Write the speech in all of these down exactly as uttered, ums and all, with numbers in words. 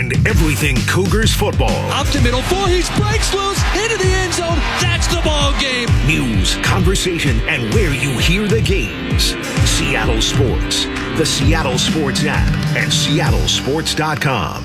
and everything Cougars football. Up to middle four, he breaks loose into the end zone. That's the ball game. News, conversation, and where you hear the games. Seattle Sports, the Seattle Sports app, and seattle sports dot com.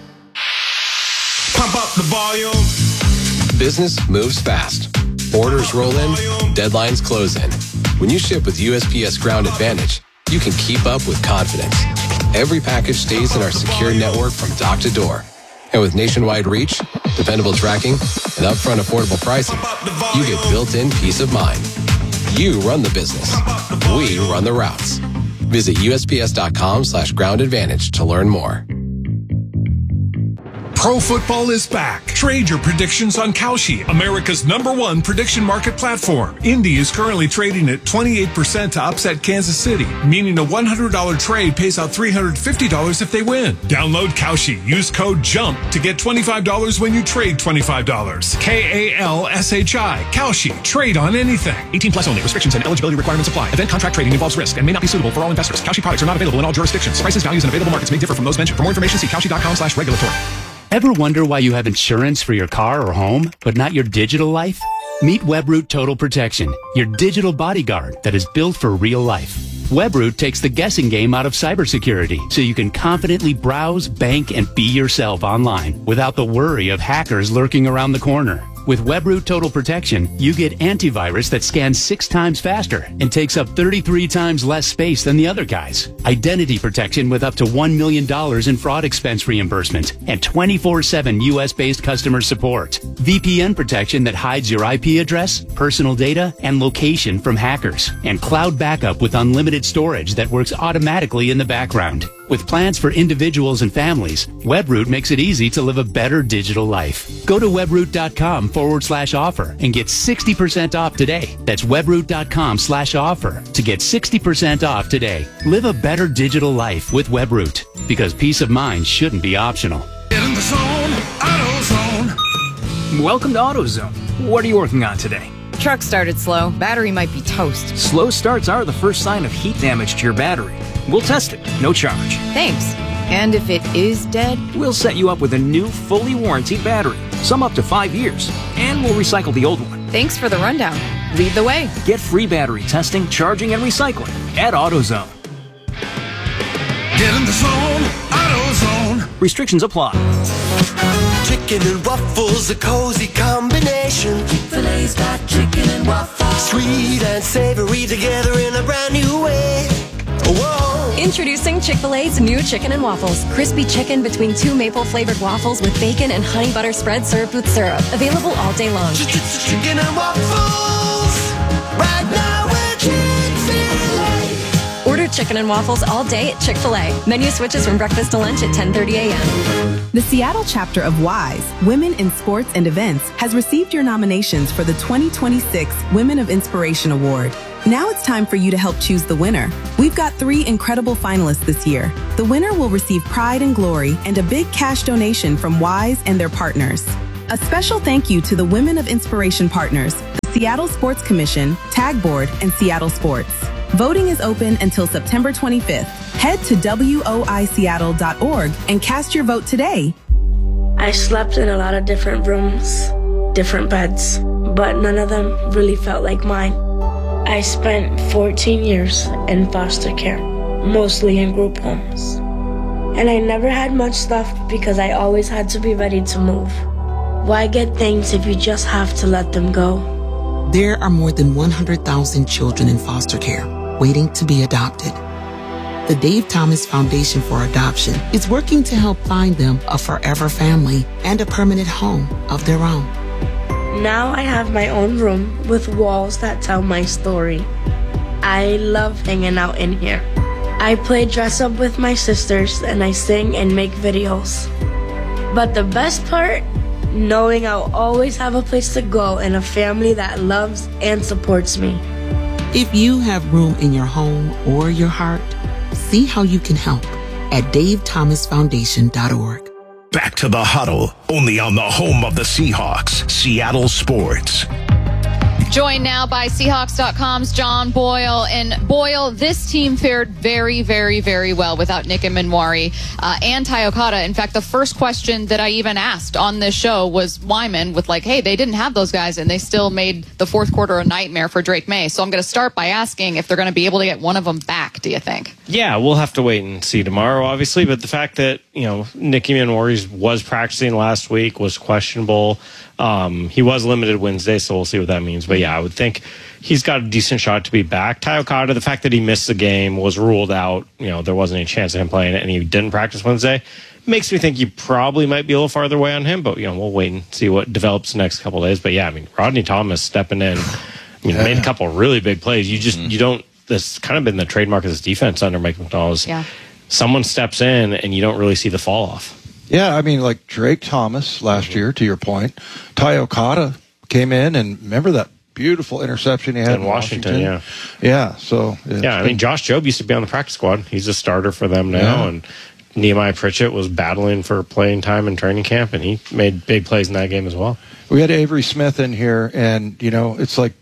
Pump up the volume. Business moves fast. Orders roll in, deadlines close in. When you ship with U S P S Ground Advantage, you can keep up with confidence. Every package stays in our secure network from dock to door. And with nationwide reach, dependable tracking, and upfront affordable pricing, you get built-in peace of mind. You run the business. We run the routes. Visit USPS.com slash ground advantage to learn more. Pro football is back. Trade your predictions on Kalshi, America's number one prediction market platform. Indy is currently trading at twenty-eight percent to upset Kansas City, meaning a one hundred dollars trade pays out three hundred fifty dollars if they win. Download Kalshi. Use code JUMP to get twenty-five dollars when you trade twenty-five dollars. K A L S H I. Kalshi. Trade on anything. eighteen plus only. Restrictions and eligibility requirements apply. Event contract trading involves risk and may not be suitable for all investors. Kalshi products are not available in all jurisdictions. Prices, values, and available markets may differ from those mentioned. For more information, see Kalshi.com slash regulatory. Ever wonder why you have insurance for your car or home, but not your digital life? Meet Webroot Total Protection, your digital bodyguard that is built for real life. Webroot takes the guessing game out of cybersecurity, so you can confidently browse, bank, and be yourself online without the worry of hackers lurking around the corner. With Webroot Total Protection, you get antivirus that scans six times faster and takes up thirty-three times less space than the other guys. Identity protection with up to one million dollars in fraud expense reimbursement and twenty-four seven U S-based customer support. V P N protection that hides your I P address, personal data, and location from hackers. And cloud backup with unlimited storage that works automatically in the background. With plans for individuals and families, Webroot makes it easy to live a better digital life. Go to webroot.com forward slash offer and get sixty percent off today. That's webroot.com slash offer to get sixty percent off today. Live a better digital life with Webroot, because peace of mind shouldn't be optional. Get in the zone, AutoZone. Welcome to AutoZone. What are you working on today? Truck started slow. Battery might be toast. Slow starts are the first sign of heat damage to your battery. We'll test it, no charge. Thanks. And if it is dead? We'll set you up with a new, fully warranted battery, some up to five years, and we'll recycle the old one. Thanks for the rundown. Lead the way. Get free battery testing, charging, and recycling at AutoZone. Get in the zone, AutoZone. Restrictions apply. Chicken and waffles, a cozy combination. Chick-fil-A's got chicken and waffles. Sweet and savory together in a brand new way. Whoa. Introducing Chick-fil-A's new chicken and waffles. Crispy chicken between two maple-flavored waffles with bacon and honey butter spread served with syrup. Available all day long. Chicken and waffles. Right now we're Chick-fil-A. Order chicken and waffles all day at Chick-fil-A. Menu switches from breakfast to lunch at ten thirty a.m. The Seattle chapter of WISE, Women in Sports and Events, has received your nominations for the twenty twenty-six Women of Inspiration Award. Now it's time for you to help choose the winner. We've got three incredible finalists this year. The winner will receive pride and glory and a big cash donation from WISE and their partners. A special thank you to the Women of Inspiration partners, the Seattle Sports Commission, Tag Board, and Seattle Sports. Voting is open until September twenty-fifth. Head to W O I Seattle dot org and cast your vote today. I slept in a lot of different rooms, different beds, but none of them really felt like mine. I spent fourteen years in foster care, mostly in group homes. And I never had much stuff because I always had to be ready to move. Why get things if you just have to let them go? There are more than one hundred thousand children in foster care waiting to be adopted. The Dave Thomas Foundation for Adoption is working to help find them a forever family and a permanent home of their own. Now I have my own room with walls that tell my story. I love hanging out in here. I play dress up with my sisters and I sing and make videos. But the best part, knowing I'll always have a place to go and a family that loves and supports me. If you have room in your home or your heart, see how you can help at dave thomas foundation dot org. Back to the huddle, only on the home of the Seahawks, Seattle Sports. Joined now by Seahawks dot com's John Boyle. And Boyle, this team fared very, very, very well without Nick Emenwari uh, and Ty Okada. In fact, the first question that I even asked on this show was Wyman with like, hey, they didn't have those guys and they still made the fourth quarter a nightmare for Drake May. So I'm going to start by asking if they're going to be able to get one of them back, do you think? Yeah, we'll have to wait and see tomorrow, obviously. But the fact that, you know, Nick Emenwari was practicing last week, was questionable. Um, he was limited Wednesday, so we'll see what that means. But yeah, I would think he's got a decent shot to be back. Ty Okada, the fact that he missed the game, was ruled out. You know, there wasn't any chance of him playing it, and he didn't practice Wednesday. Makes me think you probably might be a little farther away on him. But, you know, we'll wait and see what develops the next couple of days. But yeah, I mean, Rodney Thomas stepping in, I mean, yeah. made a couple of really big plays. You just, mm-hmm. you don't, that's kind of been the trademark of this defense under Mike McDonald. Yeah. Someone steps in, and you don't really see the fall off. Yeah, I mean, like Drake Thomas last year, to your point. Ty Okada came in, and remember that beautiful interception he had in, in Washington? Washington? Yeah. Yeah, so. Yeah, I mean, Josh Jobe used to be on the practice squad. He's a starter for them now, yeah. and Nehemiah Pritchett was battling for playing time in training camp, and he made big plays in that game as well. We had Avery Smith in here, and, you know, it's like,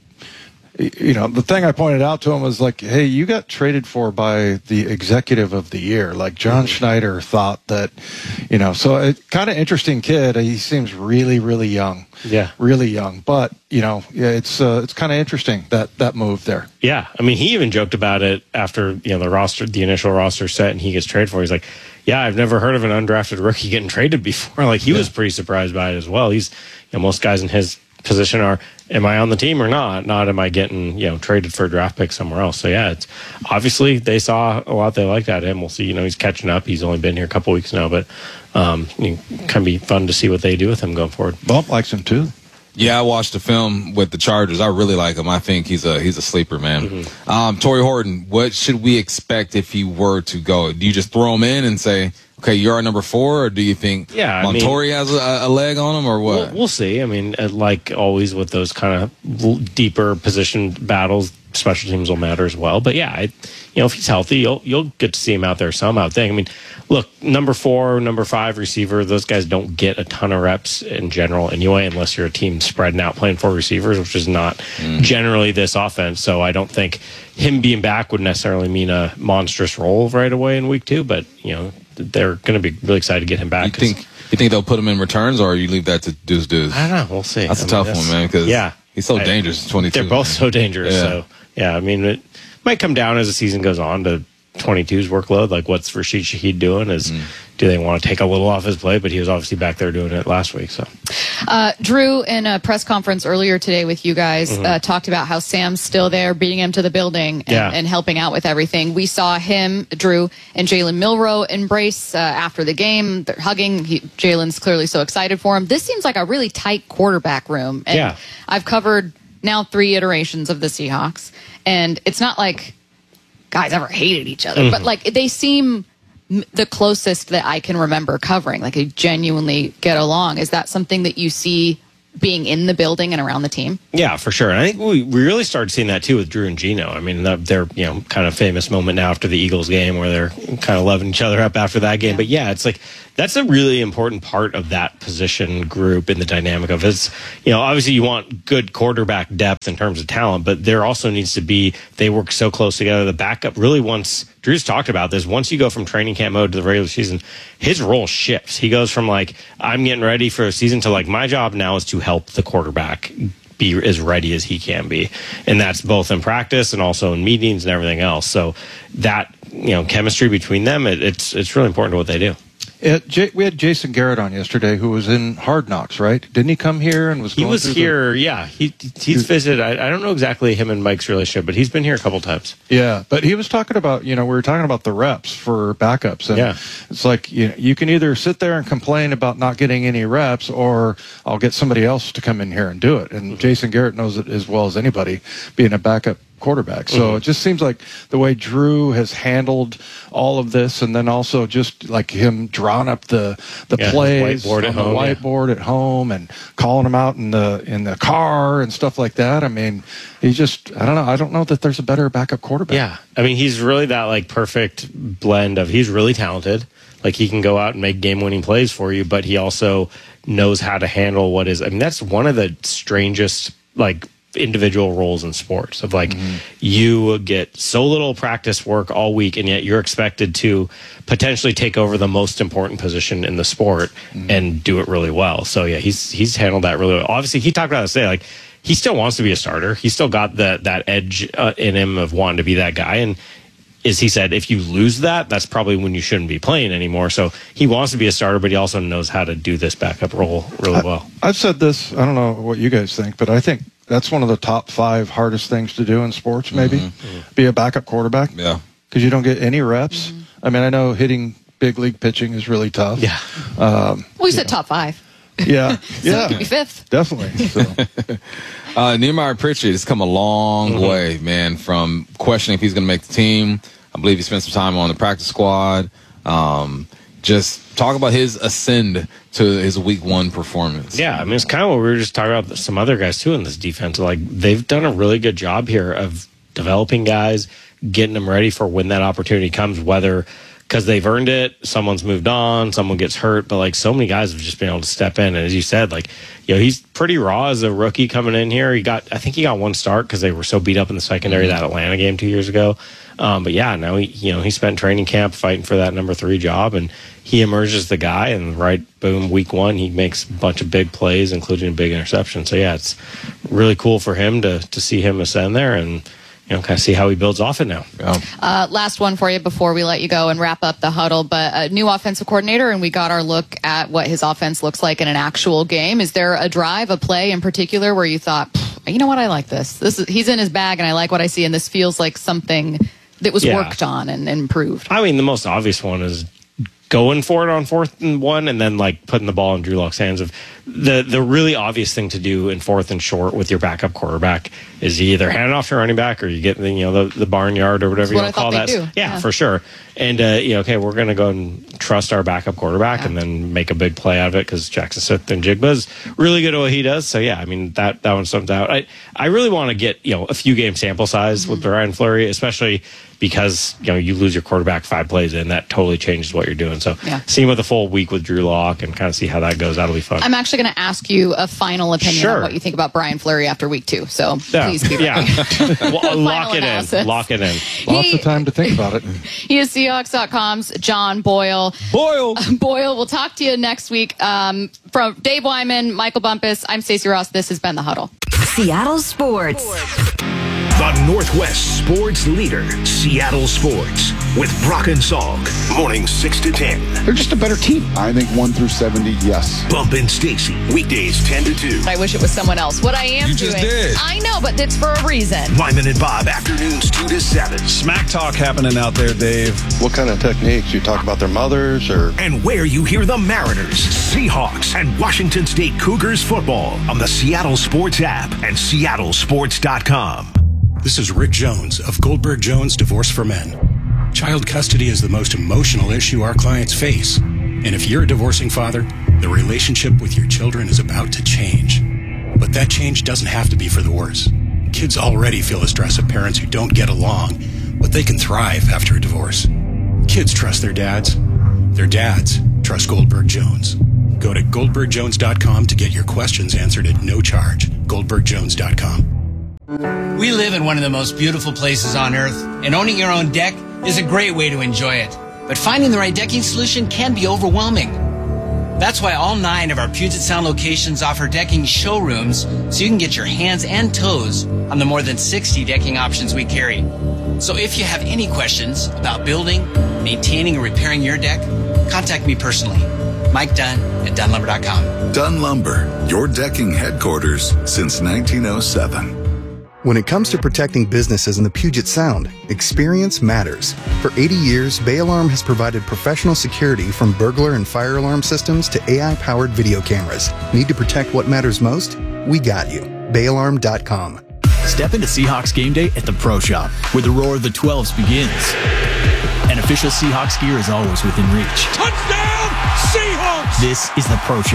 you know, the thing I pointed out to him was like, hey, you got traded for by the executive of the year. Like John mm-hmm. Schneider thought that, you know, so it kind of interesting kid. He seems really, really young. Yeah. Really young. But, you know, yeah, it's uh, it's kind of interesting, that, that move there. Yeah. I mean, he even joked about it after, you know, the roster, the initial roster set and he gets traded for. He's like, yeah, I've never heard of an undrafted rookie getting traded before. Like he yeah. was pretty surprised by it as well. He's, you know, most guys in his position are, am I on the team or not? Not am I getting, you know, traded for a draft pick somewhere else. So yeah, it's obviously they saw a lot they liked out of him. We'll see. You know, he's catching up. He's only been here a couple weeks now, but um, it can be fun to see what they do with him going forward. Bump likes him too. Yeah, I watched the film with the Chargers. I really like him. I think he's a he's a sleeper, man. Mm-hmm. Um, Torrey Horton, what should we expect if he were to go? Do you just throw him in and say, okay, you're our number four, or do you think yeah, Montori mean, has a, a leg on him, or what? We'll, we'll see. I mean, like always with those kind of deeper position battles, special teams will matter as well. But yeah, I, you know, if he's healthy, you'll you'll get to see him out there some out there. I mean, look, number four, number five receiver, those guys don't get a ton of reps in general anyway, unless you're a team spreading out playing four receivers, which is not mm. generally this offense. So I don't think him being back would necessarily mean a monstrous role right away in week two. But you know, they're going to be really excited to get him back. You think you think they'll put him in returns, or you leave that to Deuce Deuce? I don't know. We'll see. That's I a mean, tough that's, one, man. Because yeah, he's so dangerous. I, twenty-two. They're both man. so dangerous. Yeah. So yeah, I mean, it might come down as the season goes on to twenty-two's workload. Like, what's Rashid Shaheed doing? Is mm. do they want to take a little off his plate? But he was obviously back there doing it last week. So, uh, Drew, in a press conference earlier today with you guys, Mm-hmm. uh, talked about how Sam's still there, beating him to the building and, Yeah. and helping out with everything. We saw him, Drew, and Jalen Milroe embrace uh, after the game. They're hugging. He, Jalen's clearly so excited for him. This seems like a really tight quarterback room. And Yeah. I've covered now three iterations of the Seahawks, and it's not like guys ever hated each other, Mm-hmm. but like they seem m- the closest that I can remember covering. Like they genuinely get along. Is that something that you see being in the building and around the team? Yeah, for sure. And I think we, we really started seeing that too with Drew and Geno. I mean, they're, you know, kind of famous moment now after the Eagles game where they're kind of loving each other up after that game. Yeah. But yeah, it's like that's a really important part of that position group in the dynamic of it's, you know, obviously you want good quarterback depth in terms of talent, but there also needs to be, they work so close together. The backup really once, Drew's talked about this, once you go from training camp mode to the regular season, his role shifts. He goes from like, I'm getting ready for a season to like, my job now is to help the quarterback be as ready as he can be. And that's both in practice and also in meetings and everything else. So that, you know, chemistry between them, it, it's it's really important to what they do. It, J- we had Jason Garrett on yesterday, who was in Hard Knocks, right? Didn't he come here and was? He going was through here, the... yeah. He he's visited. I, I don't know exactly him and Mike's relationship, but he's been here a couple times. Yeah, but he was talking about, you know, we were talking about the reps for backups, and yeah. it's like you know, you can either sit there and complain about not getting any reps, or I'll get somebody else to come in here and do it. And mm-hmm. Jason Garrett knows it as well as anybody, being a backup quarterback. So Mm-hmm. it just seems like the way Drew has handled all of this, and then also just like him drawing up the the Yeah, plays whiteboard on at the home, yeah. whiteboard at home, and calling them out in the in the car and stuff like that. I mean, he just I don't know. I don't know that there's a better backup quarterback. Yeah, I mean, he's really that like perfect blend of he's really talented. Like he can go out and make game-winning plays for you, but he also knows how to handle what is. I mean, that's one of the strangest like individual roles in sports of like mm-hmm. you get so little practice work all week, and yet you're expected to potentially take over the most important position in the sport mm-hmm. and do it really well. So yeah, he's he's handled that really well. Obviously, he talked about it today, like he still wants to be a starter. He's still got that that edge uh, in him of wanting to be that guy. And as he said, if you lose that, that's probably when you shouldn't be playing anymore. So he wants to be a starter, but he also knows how to do this backup role really I, well. I've said this, I don't know what you guys think, but I think that's one of the top five hardest things to do in sports, maybe, mm-hmm. be a backup quarterback. Yeah. Because you don't get any reps. Mm-hmm. I mean, I know hitting big league pitching is really tough. Yeah. Um, well, you said know. top five. Yeah. so yeah. it could be fifth. Definitely. So. uh, Nehemiah Pritchett has come a long mm-hmm. way, man, from questioning if he's going to make the team. I believe he spent some time on the practice squad. Um, just talk about his ascend to his week one performance. Yeah, I mean, it's kind of what we were just talking about some other guys, too, in this defense. Like, they've done a really good job here of developing guys, getting them ready for when that opportunity comes, whether because they've earned it, someone's moved on, someone gets hurt, but, like, so many guys have just been able to step in. And as you said, like, you know, he's pretty raw as a rookie coming in here. He got, I think he got one start because they were so beat up in the secondary mm-hmm. that Atlanta game two years ago. Um, but yeah, now he, you know, he spent training camp fighting for that number three job, and he emerges the guy. And right, boom, week one, he makes a bunch of big plays, including a big interception. So yeah, it's really cool for him to to see him ascend there, and you know, kind of see how he builds off it now. Yeah. Uh, last one for you before we let you go and wrap up the huddle. But a new offensive coordinator, and we got our look at what his offense looks like in an actual game. Is there a drive, a play in particular where you thought, you know what, I like this. This is, he's in his bag, and I like what I see, and this feels like something that was yeah. worked on and improved? I mean, the most obvious one is going for it on fourth and one, and then like putting the ball in Drew Lock's hands. Of the the really obvious thing to do in fourth and short with your backup quarterback is you either hand it off to running back or you get the, you know the, the barnyard or whatever That's you what want to call that. Yeah, yeah, for sure. And uh, you know, okay, we're going to go and trust our backup quarterback yeah. and then make a big play out of it because Jackson Smith and Jigba's really good at what he does. So yeah, I mean that that one sums out. I I really want to get you know a few game sample size mm-hmm. with Brian Fleury, especially because you know you lose your quarterback five plays in, that totally changes what you're doing. So yeah. seeing with a full week with Drew Lock and kind of see how that goes, that'll be fun. I'm actually going to ask you a final opinion sure. on what you think about Brian Fleury after week two. So yeah. please be ready. Yeah. well, lock it analysis. in. Lock it in. Lots of time to think about it. He is Seahawks dot com's John Boyle. Boyle. Boyle, we'll talk to you next week. Um, from Dave Wyman, Michael Bumpus, I'm Stacey Ross. This has been The Huddle. Seattle Sports. The Northwest sports leader, Seattle Sports, with Brock and Salk. Mornings six to ten. They're just a better team. I think one through seventy, yes. Bump and Stacy, weekdays ten to two. I wish it was someone else. What I am you doing. Just did. I know, but it's for a reason. Wyman and Bob, afternoons two to seven. Smack talk happening out there, Dave. What kind of techniques? You talk about their mothers or. And where you hear the Mariners, Seahawks, and Washington State Cougars football on the Seattle Sports app and Seattle Sports dot com. This is Rick Jones of Goldberg Jones Divorce for Men. Child custody is the most emotional issue our clients face. And if you're a divorcing father, the relationship with your children is about to change. But that change doesn't have to be for the worse. Kids already feel the stress of parents who don't get along, but they can thrive after a divorce. Kids trust their dads. Their dads trust Goldberg Jones. Go to Goldberg Jones dot com to get your questions answered at no charge. Goldberg Jones dot com. We live in one of the most beautiful places on earth, and owning your own deck is a great way to enjoy it. But finding the right decking solution can be overwhelming. That's why all nine of our Puget Sound locations offer decking showrooms so you can get your hands and toes on the more than sixty decking options we carry. So if you have any questions about building, maintaining, or repairing your deck, contact me personally. Mike Dunn at Dunn Lumber dot com. Dunn Lumber, your decking headquarters since nineteen oh seven. When it comes to protecting businesses in the Puget Sound, experience matters. For eighty years, Bay Alarm has provided professional security from burglar and fire alarm systems to A I-powered video cameras. Need to protect what matters most? We got you. Bay Alarm dot com. Step into Seahawks game day at the Pro Shop, where the roar of the twelves begins. And official Seahawks gear is always within reach. Touchdown, Seahawks! This is the Pro Shop,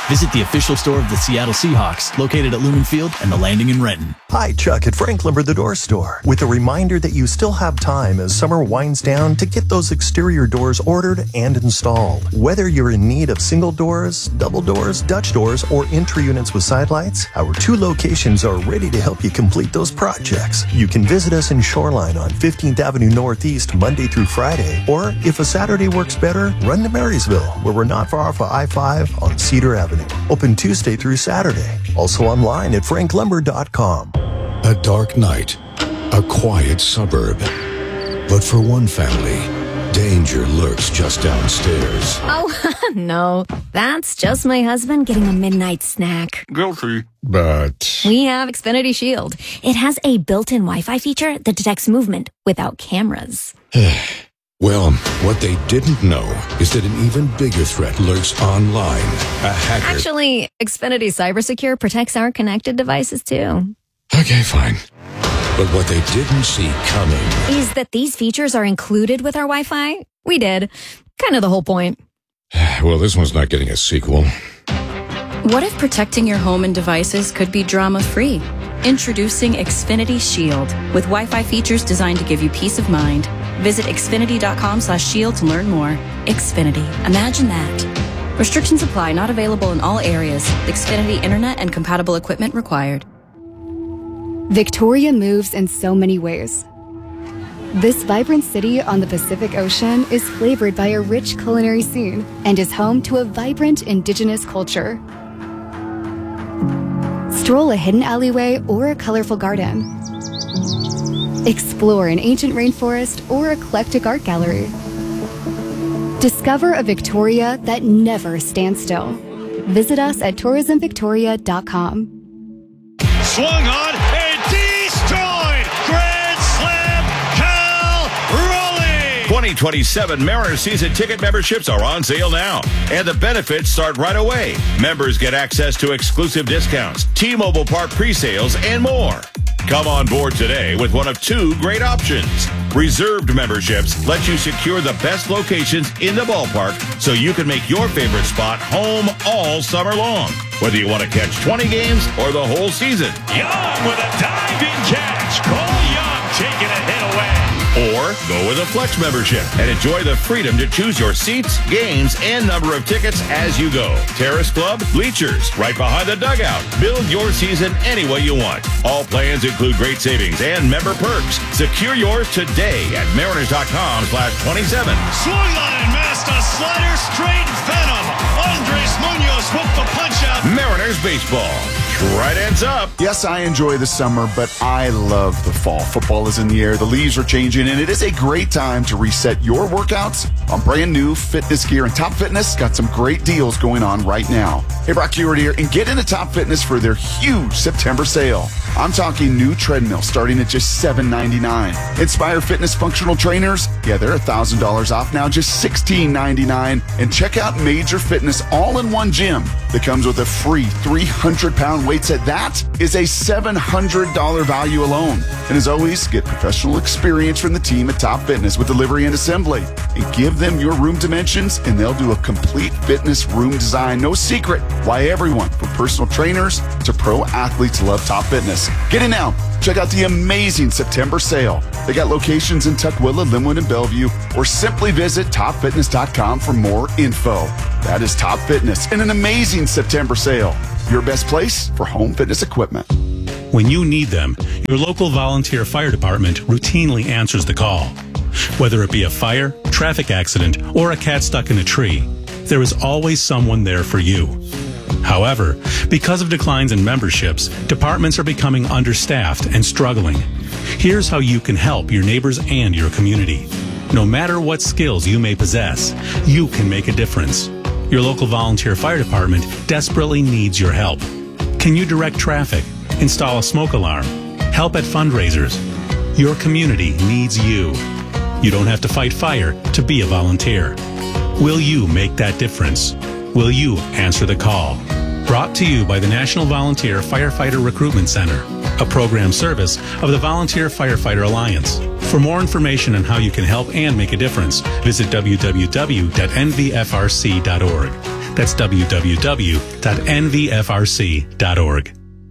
Visit the official store of the Seattle Seahawks, located at Lumen Field and the Landing in Renton. Hi, Chuck at Frank Lumber The Door Store, with a reminder that you still have time as summer winds down to get those exterior doors ordered and installed. Whether you're in need of single doors, double doors, Dutch doors, or entry units with side lights, our two locations are ready to help you complete those projects. You can visit us in Shoreline on fifteenth Avenue Northeast Monday through Friday, or if a Saturday works better, run to Marysville, where we're not far off of I five on Cedar Avenue. Open Tuesday through Saturday. Also online at frank lumber dot com. A dark night, a quiet suburb. But for one family, danger lurks just downstairs. Oh, no. That's just my husband getting a midnight snack. Guilty. But We have Xfinity Shield. It has a built-in Wi-Fi feature that detects movement without cameras. well, what they didn't know is that an even bigger threat lurks online. A hacker. Actually, Xfinity CyberSecure protects our connected devices too. Okay, fine. But what they didn't see coming Is that these features are included with our Wi-Fi? We did. Kind of the whole point. Well, this one's not getting a sequel. What if protecting your home and devices could be drama-free? Introducing Xfinity Shield, with Wi-Fi features designed to give you peace of mind. Visit xfinity.com slash shield to learn more. Xfinity. Imagine that. Restrictions apply. Not available in all areas. Xfinity Internet and compatible equipment required. Victoria moves in so many ways. This vibrant city on the Pacific Ocean is flavored by a rich culinary scene and is home to a vibrant indigenous culture. Stroll a hidden alleyway or a colorful garden. Explore an ancient rainforest or eclectic art gallery. Discover a Victoria that never stands still. Visit us at tourism victoria dot com. Swung on and destroyed. Grand Slam, Cal Raleigh. twenty twenty-seven Mariners season ticket memberships are on sale now, and the benefits start right away. Members get access to exclusive discounts, T-Mobile Park pre-sales, and more. Come on board today with one of two great options. Reserved memberships let you secure the best locations in the ballpark so you can make your favorite spot home all summer long. Whether you want to catch twenty games or the whole season. Young with a diving catch. Cole Young taking a hit away. Or go with a Flex membership and enjoy the freedom to choose your seats, games, and number of tickets as you go. Terrace Club, bleachers, right behind the dugout. Build your season any way you want. All plans include great savings and member perks. Secure yours today at mariners.com slash 27. Swung on and missed a slider straight venom. Andres Munoz with the punch out. Mariners baseball. Right ends up. Yes, I enjoy the summer, but I love the fall. Football is in the air, the leaves are changing, and it is a great time to reset your workouts on brand new fitness gear. And Top Fitness got some great deals going on right now. Hey, Brock Huard here, and get into Top Fitness for their huge September sale. I'm talking new treadmill starting at just seven ninety-nine. Inspire Fitness functional trainers, yeah, they're one thousand dollars off now, just sixteen ninety-nine. And check out Major Fitness all-in-one gym that comes with a free three hundred pound weight set. That is a seven hundred dollars value alone. And as always, get professional experience from the team at Top Fitness with delivery and assembly. And give them your room dimensions, and they'll do a complete fitness room design. No secret why everyone, from personal trainers to pro athletes, love Top Fitness. Get in now. Check out the amazing September sale. They got locations in Tukwila, Linwood, and Bellevue, or simply visit top fitness dot com for more info. That is Top Fitness and an amazing September sale. Your best place for home fitness equipment. When you need them, your local volunteer fire department routinely answers the call. Whether it be a fire, traffic accident, or a cat stuck in a tree, there is always someone there for you. However, because of declines in memberships, departments are becoming understaffed and struggling. Here's how you can help your neighbors and your community. No matter what skills you may possess, you can make a difference. Your local volunteer fire department desperately needs your help. Can you direct traffic, install a smoke alarm, help at fundraisers? Your community needs you. You don't have to fight fire to be a volunteer. Will you make that difference? Will you answer the call? Brought to you by the National Volunteer Firefighter Recruitment Center, a program service of the Volunteer Firefighter Alliance. For more information on how you can help and make a difference, visit w w w dot n v f r c dot org. That's w w w dot n v f r c dot org.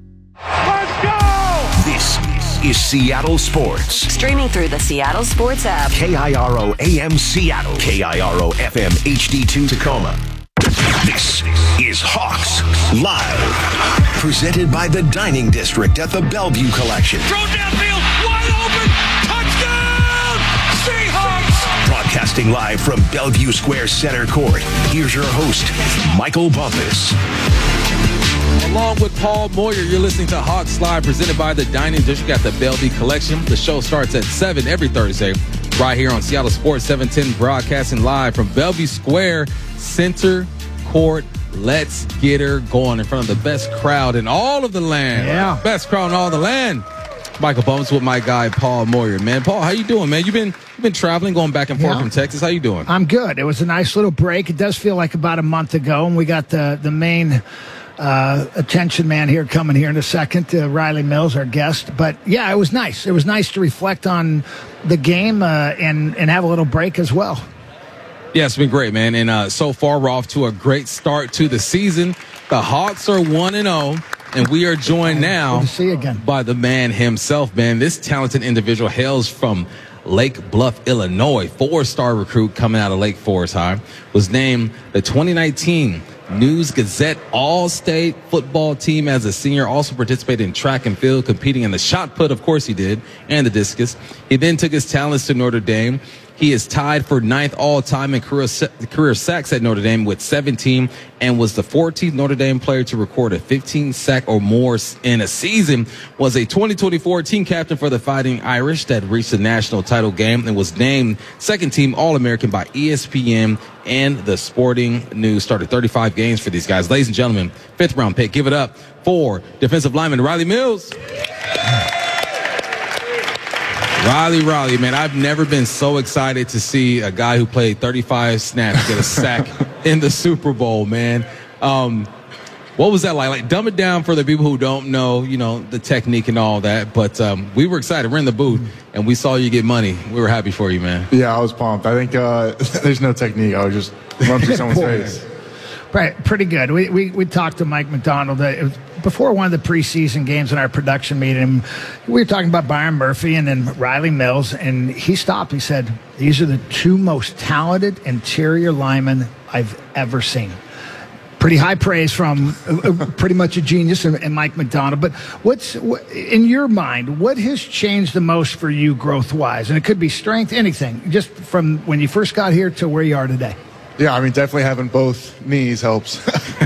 This is Seattle Sports. Streaming through the Seattle Sports app. K I R O A M Seattle. K I R O F M H D two Tacoma. This is Hawks Live. Presented by the Dining District at the Bellevue Collection. Throw downfield, wide open, touchdown, Seahawks! Broadcasting live from Bellevue Square Center Court. Here's your host, Michael Bumpus. Along with Paul Moyer, you're listening to Hawks Live, presented by the Dining District at the Bellevue Collection. The show starts at seven every Thursday, right here on Seattle Sports seven ten, broadcasting live from Bellevue Square Center Court. Let's get her going in front of the best crowd in all of the land. Yeah. Best crowd in all the land. Michael Bumpus with my guy, Paul Moyer. Man, Paul, how you doing, man? You've been you've been traveling, going back and forth Yeah. from Texas. How you doing? I'm good. It was a nice little break. It does feel like about a month ago, and we got the, the main uh, attention man here coming here in a second, uh, Riley Mills, our guest. But, yeah, it was nice. It was nice to reflect on the game uh, and, and have a little break as well. Yeah, it's been great, man. And uh, so far, we're off to a great start to the season. The Hawks are one and oh, and we are joined now Good to see you again. by the man himself, man. This talented individual hails from Lake Bluff, Illinois. Four-star recruit coming out of Lake Forest High. Was named the twenty nineteen News Gazette All-State football team as a senior. Also participated in track and field, competing in the shot put, of course he did, and the discus. He then took his talents to Notre Dame. He is tied for ninth all-time in career, career sacks at Notre Dame with seventeen, and was the fourteenth Notre Dame player to record a fifteen sack or more in a season. Was a twenty twenty-four team captain for the Fighting Irish that reached the national title game, and was named second team All-American by E S P N and the Sporting News. Started thirty-five games for these guys. Ladies and gentlemen, fifth round pick. Give it up for defensive lineman Riley Mills. Riley, Riley, man, I've never been so excited to see a guy who played thirty-five snaps get a sack in the Super Bowl, man. Um, what was that like? Like, dumb it down for the people who don't know, you know, the technique and all that. But um, we were excited. We're in the booth, and we saw you get money. We were happy for you, man. Yeah, I was pumped. I think uh, there's no technique. I was just run through someone's face. Right, pretty good. We, we we talked to Mike McDonald. Uh, it was before one of the preseason games in our production meeting. We were talking about Byron Murphy and then Riley Mills, and he stopped. He said, "These are the two most talented interior linemen I've ever seen." Pretty high praise from uh, pretty much a genius and, and Mike McDonald. But what's what, in your mind? What has changed the most for you growth-wise? And it could be strength, anything, just from when you first got here to where you are today. Yeah, I mean, definitely having both knees helps.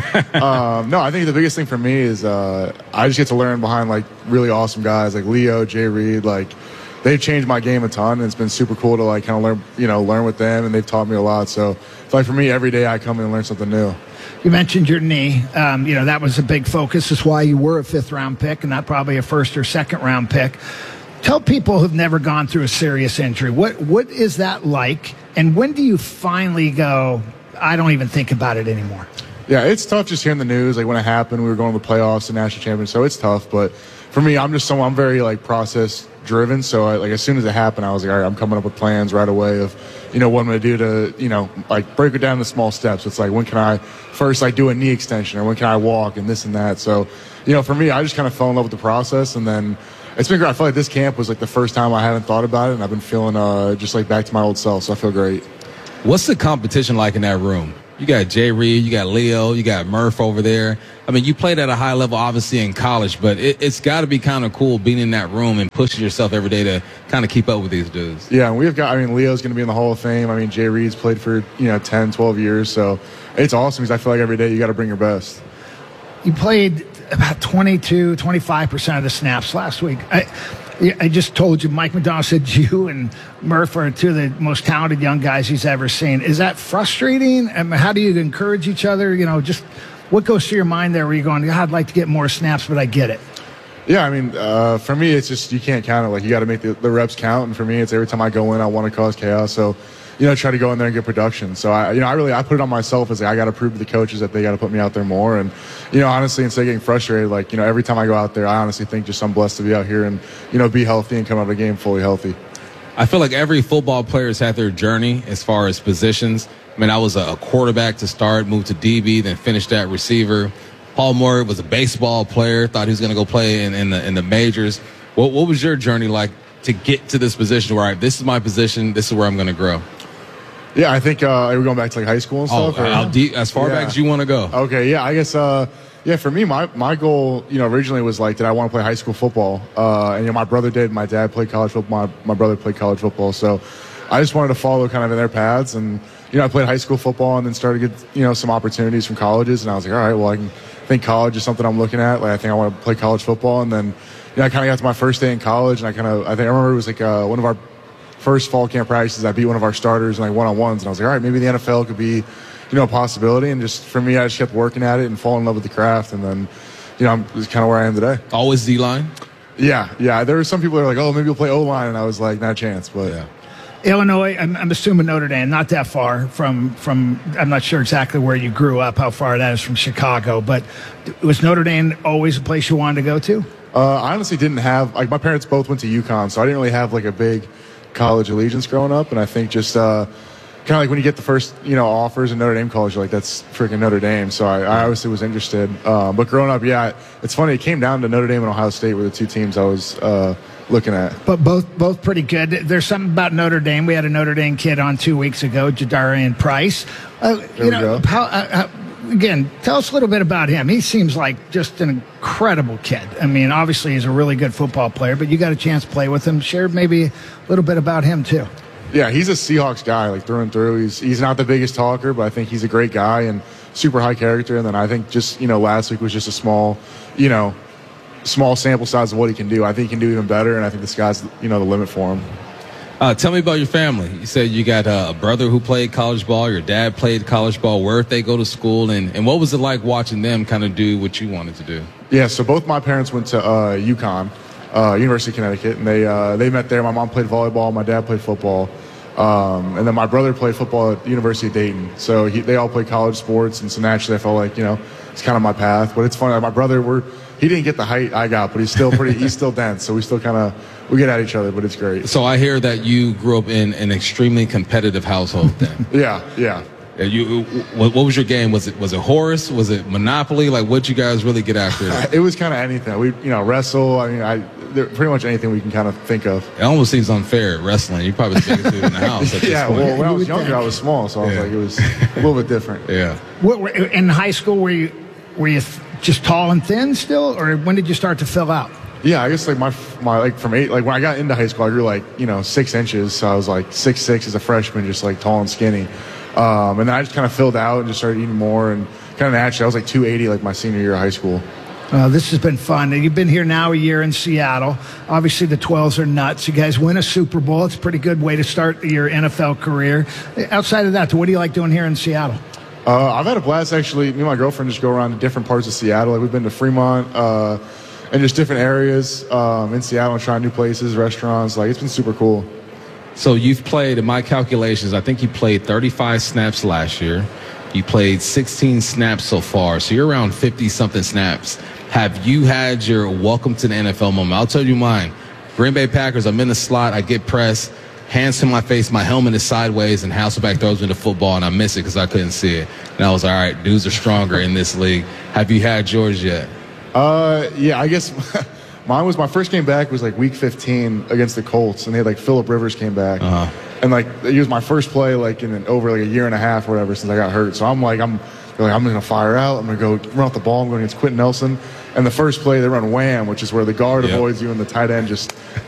um, no, I think the biggest thing for me is uh, I just get to learn behind, like, really awesome guys like Leo, Jay Reed. Like, they've changed my game a ton, and it's been super cool to, like, kind of learn, you know, learn with them, and they've taught me a lot. So, it's like, for me, every day I come in and learn something new. You mentioned your knee. Um, you know, that was a big focus. That's why you were a fifth-round pick and not probably a first- or second-round pick. Tell people who've never gone through a serious injury, what what is that like? And when do you finally go, I don't even think about it anymore? Yeah, it's tough just hearing the news. Like, when it happened, we were going to the playoffs and national champions, so it's tough. But for me, I'm just someone, I'm very, like, process-driven. So, I, like, as soon as it happened, I was like, all right, I'm coming up with plans right away of, you know, what I'm going to do to, you know, like, break it down into small steps. It's like, when can I first, like, do a knee extension, or when can I walk, and this and that. So, you know, for me, I just kind of fell in love with the process, and then it's been great. I feel like this camp was, like, the first time I haven't thought about it, and I've been feeling uh, just, like, back to my old self, so I feel great. What's the competition like in that room? You got Jay Reed, you got Leo, you got Murph over there. I mean, you played at a high level, obviously, in college, but it, it's got to be kind of cool being in that room and pushing yourself every day to kind of keep up with these dudes. Yeah, and we've got, I mean, Leo's going to be in the Hall of Fame. I mean, Jay Reed's played for, you know, ten, twelve years, so it's awesome because I feel like every day you got to bring your best. You played about twenty-two, twenty-five percent of the snaps last week. I, I just told you, Mike McDonald said you and Murph are two of the most talented young guys he's ever seen. Is that frustrating? I mean, how do you encourage each other? You know, just what goes through your mind there where you're going, I'd like to get more snaps, but I get it. Yeah, I mean, uh, for me, it's just you can't count it. Like, you got to make the, the reps count. And for me, it's every time I go in, I want to cause chaos. So, you know, try to go in there and get production. So, I, you know, I really, I put it on myself as like, I got to prove to the coaches that they got to put me out there more. And, you know, honestly, instead of getting frustrated, like, you know, every time I go out there, I honestly think just I'm blessed to be out here and, you know, be healthy and come out of the game fully healthy. I feel like every football player has had their journey as far as positions. I mean, I was a quarterback to start, moved to D B, then finished at receiver. Paul Moore was a baseball player, thought he was going to go play in, in the in the majors. What what was your journey like to get to this position where, all right, this is my position, this is where I'm going to grow? Yeah, I think uh, are we going back to like high school and Oh, stuff? or- how deep, as far Yeah. back as you want to go. Okay, yeah, I guess, uh, yeah, for me, my, my goal, you know, originally was like, did I want to play high school football? Uh, and, you know, my brother did. My dad played college football. My, my brother played college football. So I just wanted to follow kind of in their paths. And, you know, I played high school football and then started to get, you know, some opportunities from colleges. And I was like, all right, well, I can think college is something I'm looking at. Like, I think I want to play college football. And then, you know, I kind of got to my first day in college. And I kind of, I think I remember it was like uh, one of our first fall camp practices, I beat one of our starters in like one-on-ones, and I was like, all right, maybe the N F L could be, you know, a possibility. And just for me, I just kept working at it and falling in love with the craft. And then, you know, I'm this is kind of where I am today. Always D-line? Yeah, yeah. There were some people that were like, oh, maybe you'll play O-line, and I was like, not a chance. But yeah. Illinois, I'm, I'm assuming Notre Dame, not that far from, from, I'm not sure exactly where you grew up, how far that is from Chicago, but was Notre Dame always a place you wanted to go to? Uh, I honestly didn't have, like, my parents both went to UConn, so I didn't really have, like, a big college allegiance growing up. And I think just uh, kind of like when you get the first, you know, offers in Notre Dame college, you're like, that's freaking Notre Dame. So I, I obviously was interested. Uh, but growing up, yeah, it's funny. It came down to Notre Dame and Ohio State were the two teams I was uh, looking at. But both both pretty good. There's something about Notre Dame. We had a Notre Dame kid on two weeks ago, Jadarian Price. Uh, There you we know, go. how, uh, how, again, tell us a little bit about him. He seems like just an incredible kid. I mean, obviously he's a really good football player, but you got a chance to play with him. Share maybe a little bit about him too. Yeah, he's a Seahawks guy, like through and through. He's he's not the biggest talker, but I think he's a great guy and super high character. And then I think just, you know, last week was just a small, you know, small sample size of what he can do. I think he can do even better, and I think the sky's, you know, the limit for him. Uh, tell me about your family. You said you got uh, a brother who played college ball. Your dad played college ball. Where did they go to school? And, and what was it like watching them kind of do what you wanted to do? Yeah, so both my parents went to uh, UConn, uh, University of Connecticut, and they uh, they met there. My mom played volleyball. My dad played football. Um, and then my brother played football at the University of Dayton. So he, they all played college sports, and so naturally I felt like, you know, it's kind of my path. But it's funny, like my brother, we're he didn't get the height I got, but he's still pretty, he's still dense. So we still kind of, we get at each other, but it's great. So I hear that you grew up in an extremely competitive household then. Yeah, yeah. Yeah, you, what, what was your game? Was it was it Horse? Was it Monopoly? Like, what'd you guys really get after? It was kind of anything. We, you know, wrestle. I mean, I there, pretty much anything we can kind of think of. It almost seems unfair, wrestling. You're probably the biggest dude in the house at this Yeah, point. well, when I was younger, I was small, so I was Yeah. like, it was a little bit different. Yeah. What, were- in high school, were you were you th- just tall and thin still, or when did you start to fill out? Yeah, I guess like my my like from eight, like when I got into high school, I grew like, you know, six inches. So I was like six six as a freshman, just like tall and skinny. Um, and then I just kind of filled out and just started eating more, and kind of naturally, I was like two eighty like my senior year of high school. Uh, this has been fun. You've been here now a year in Seattle. Obviously, the twelves are nuts. You guys win a Super Bowl. It's a pretty good way to start your N F L career. Outside of that, what do you like doing here in Seattle? Uh, I've had a blast, actually. Me and my girlfriend just go around to different parts of Seattle. Like, we've been to Fremont uh, and just different areas um, in Seattle and trying new places, restaurants. Like, it's been super cool. So you've played, in my calculations, I think you played thirty-five snaps last year. You played sixteen snaps so far, so you're around fifty-something snaps. Have you had your welcome to the N F L moment? I'll tell you mine. Green Bay Packers, I'm in the slot, I get pressed, hands to my face, my helmet is sideways, and Hasselbeck throws me the football, and I miss it because I couldn't see it. And I was like, all right, dudes are stronger in this league. Have you had yours yet? Uh, yeah, I guess mine was, my first game back was like week fifteen against the Colts, and they had like Phillip Rivers came back. Uh-huh. And like, he was my first play like in an, over like a year and a half or whatever since I got hurt. So I'm like, I'm like, I'm going to fire out. I'm going to go run off the ball. I'm going against Quentin Nelson. And the first play, they run wham, which is where the guard Yep. avoids you and the tight end just